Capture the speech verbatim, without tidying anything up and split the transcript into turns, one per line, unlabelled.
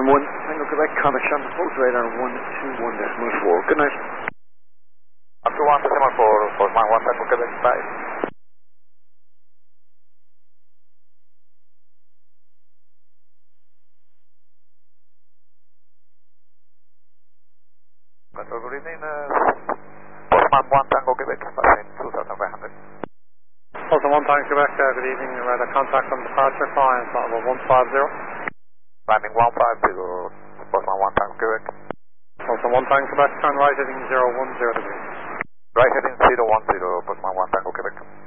Farm one, Tango Quebec, contact Shannon Post radar one two one decimal four. Good night.
Up to one decimal four, Postman one Tango Quebec, bye. Control, good evening. Uh, Postman one Tango Quebec, passing two thousand five hundred.
Postman one Tango Quebec, uh, good evening. Radar contact on departure, flying flight level one five zero.
Landing one five zero, Postman one Tango Quebec.
Postman one Tango Quebec, turn right heading zero one zero degrees.
Right heading zero one zero, Postman one Tango Quebec.